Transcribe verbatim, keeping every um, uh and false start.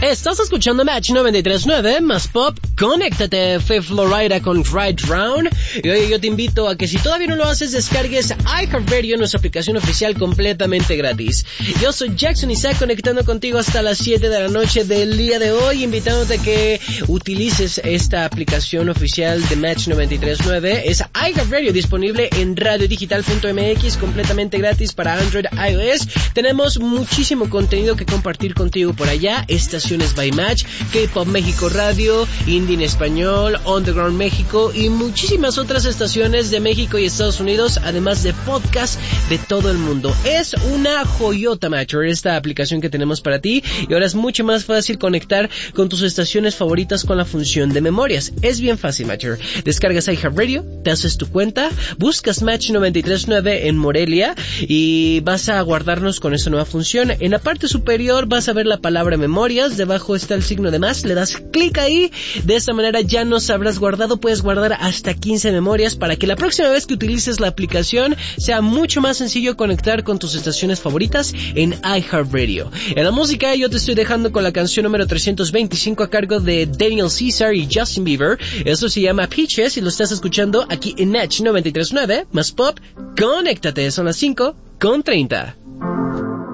Estás escuchando Match noventa y tres punto nueve, más pop, conéctate, fue Florida con Right Round. Y hoy yo te invito a que si todavía no lo haces, descargues iHeartRadio, nuestra aplicación oficial completamente gratis. Yo soy Jackson Isaac, conectando contigo hasta las siete de la noche del día de hoy, invitándote a que utilices esta aplicación oficial de Match noventa y tres punto nueve. Es iHeartRadio, disponible en radio digital punto m x, completamente gratis para Android, iOS. Tenemos muchísimo contenido que compartir contigo por allá. Estaciones by Match, K-Pop México Radio, Indie en Español, Underground México y muchísimas otras estaciones de México y Estados Unidos, además de podcast de todo el mundo. Es una joyota, Matcher, esta aplicación que tenemos para ti, y ahora es mucho más fácil conectar con tus estaciones favoritas con la función de memorias. Es bien fácil, Matcher. Descargas iHeartRadio, te haces tu cuenta, buscas Match noventa y tres punto nueve en Morelia y vas a guardarnos con esta nueva función. En la parte superior vas a ver la palabra memorias, debajo está el signo de más, le das clic ahí, de esta manera ya nos habrás guardado, puedes guardar hasta quince memorias para que la próxima vez que utilices la aplicación sea mucho más sencillo conectar con tus estaciones favoritas en iHeartRadio. En la música yo te estoy dejando con la canción número trescientos veinticinco a cargo de Daniel Caesar y Justin Bieber. Eso se llama Peaches y lo estás escuchando aquí en Match noventa y tres punto nueve, más pop, conéctate, son las cinco con treinta.